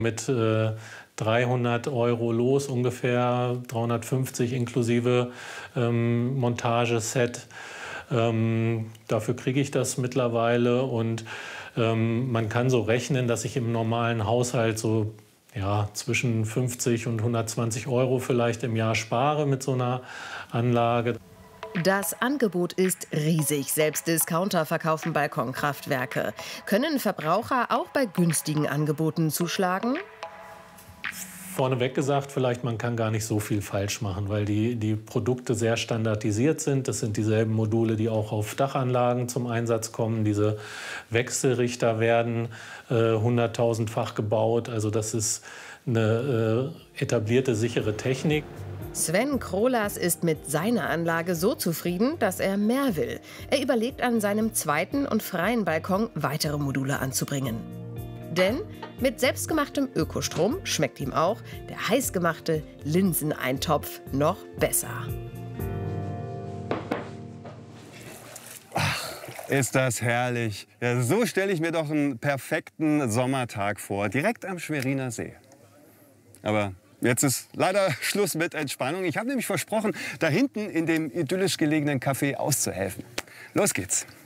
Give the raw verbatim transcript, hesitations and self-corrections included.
Mit äh, dreihundert Euro los ungefähr, dreihundertfünfzig inklusive ähm, Montageset. Ähm, dafür kriege ich das mittlerweile und ähm, man kann so rechnen, dass ich im normalen Haushalt so ja, zwischen fünfzig und hundertzwanzig Euro vielleicht im Jahr spare mit so einer Anlage. Das Angebot ist riesig. Selbst Discounter verkaufen Balkonkraftwerke. Können Verbraucher auch bei günstigen Angeboten zuschlagen? Vorneweg gesagt, vielleicht man kann gar nicht so viel falsch machen, weil die, die Produkte sehr standardisiert sind. Das sind dieselben Module, die auch auf Dachanlagen zum Einsatz kommen. Diese Wechselrichter werden äh, hunderttausendfach gebaut. Also das ist eine äh, etablierte, sichere Technik. Sven Krolas ist mit seiner Anlage so zufrieden, dass er mehr will. Er überlegt, an seinem zweiten und freien Balkon weitere Module anzubringen. Denn mit selbstgemachtem Ökostrom schmeckt ihm auch der heißgemachte Linseneintopf noch besser. Ach, ist das herrlich. Ja, so stelle ich mir doch einen perfekten Sommertag vor, direkt am Schweriner See. Aber jetzt ist leider Schluss mit Entspannung. Ich habe nämlich versprochen, da hinten in dem idyllisch gelegenen Café auszuhelfen. Los geht's.